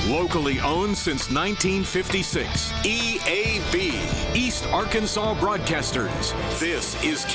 Locally owned since 1956. EAB, East Arkansas Broadcasters. This is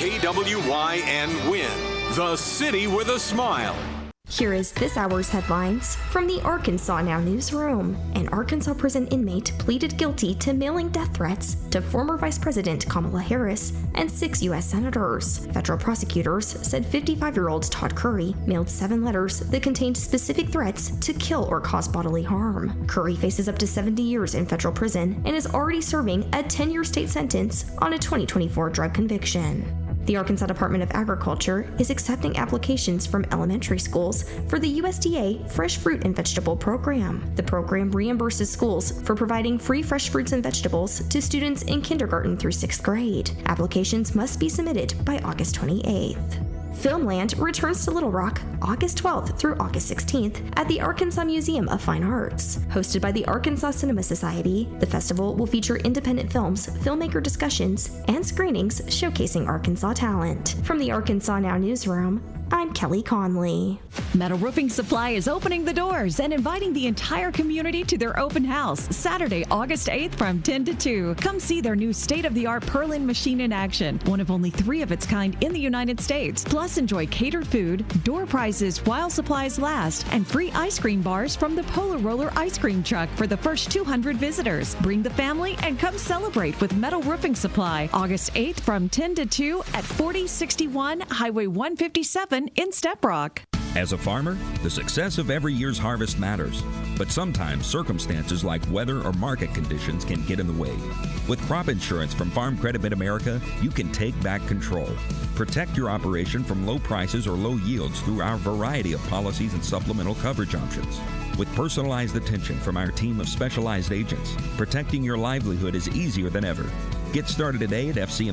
KWYN Win, the city with a smile. Here is this hour's headlines from the Arkansas Now newsroom. An Arkansas prison inmate pleaded guilty to mailing death threats to former Vice President Kamala Harris and 6 U.S. senators. Federal prosecutors said 55-year-old Todd Curry mailed 7 letters that contained specific threats to kill or cause bodily harm. Curry faces up to 70 years in federal prison and is already serving a 10-year state sentence on a 2024 drug conviction. The Arkansas Department of Agriculture is accepting applications from elementary schools for the USDA Fresh Fruit and Vegetable Program. The program reimburses schools for providing free fresh fruits and vegetables to students in kindergarten through 6th grade. Applications must be submitted by August 28th. Filmland returns to Little Rock August 12th through August 16th at the Arkansas Museum of Fine Arts. Hosted by the Arkansas Cinema Society, the festival will feature independent films, filmmaker discussions, and screenings showcasing Arkansas talent. From the Arkansas Now newsroom, I'm Kelly Conley. Metal Roofing Supply is opening the doors and inviting the entire community to their open house Saturday, August 8th from 10 to 2. Come see their new state-of-the-art Perlin machine in action, one of only 3 of its kind in the United States. Plus, enjoy catered food, door prizes while supplies last, and free ice cream bars from the Polar Roller ice cream truck for the first 200 visitors. Bring the family and come celebrate with Metal Roofing Supply August 8th from 10 to 2 at 4061 Highway 157 in Step Rock. As a farmer, the success of every year's harvest matters, but sometimes circumstances like weather or market conditions can get in the way. With crop insurance from Farm Credit Mid-America, you can take back control. Protect your operation from low prices or low yields through our variety of policies and supplemental coverage options. With personalized attention from our team of specialized agents, protecting your livelihood is easier than ever. Get started today at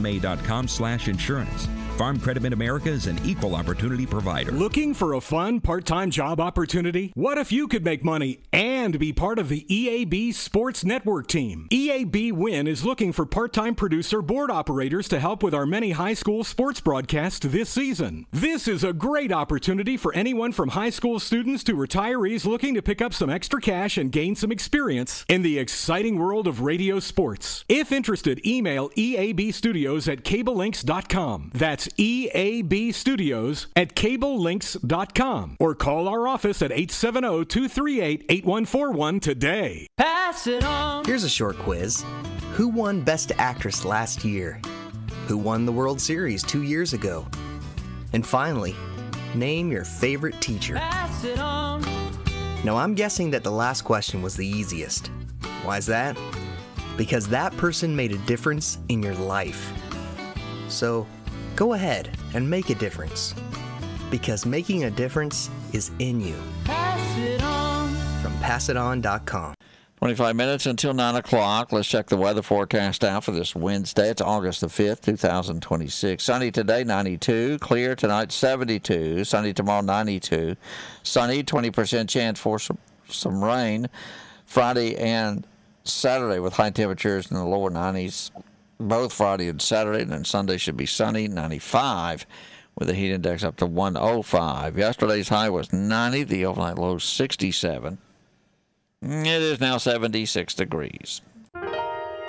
fcma.com/insurance. Farm Credit Mid-America is an equal opportunity provider. Looking for a fun part-time job opportunity? What if you could make money and be part of the EAB Sports Network team? EAB Win is looking for part-time producer board operators to help with our many high school sports broadcasts this season. This is a great opportunity for anyone from high school students to retirees looking to pick up some extra cash and gain some experience in the exciting world of radio sports. If interested, email eabstudios@cablelinks.com. That's eabstudios@cablelinks.com, or call our office at 870-238-8141 today. Pass it on. Here's a short quiz. Who won Best Actress last year? Who won the World Series 2 years ago? And finally, name your favorite teacher. Pass it on. Now, I'm guessing that the last question was the easiest. Why is that? Because that person made a difference in your life. So, go ahead and make a difference, because making a difference is in you. Pass it on. From PassItOn.com. 25 minutes until 9 o'clock. Let's check the weather forecast out for this Wednesday. It's August the 5th, 2026. Sunny today, 92. Clear tonight, 72. Sunny tomorrow, 92. Sunny, 20% chance for some rain. Friday and Saturday with high temperatures in the lower 90s. Both Friday and Saturday, and then Sunday should be sunny, 95, with the heat index up to 105. Yesterday's high was 90, the overnight low 67. It is now 76 degrees.